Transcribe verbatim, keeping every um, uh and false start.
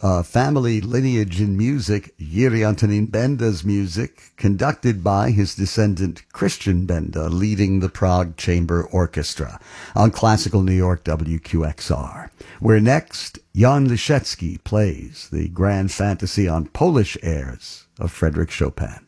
a family lineage in music, Jiří Antonín Benda's music, conducted by his descendant Christian Benda, leading the Prague Chamber Orchestra on Classical New York W Q X R. Where next, Jan Liszewski plays the grand fantasy on Polish airs of Frédéric Chopin.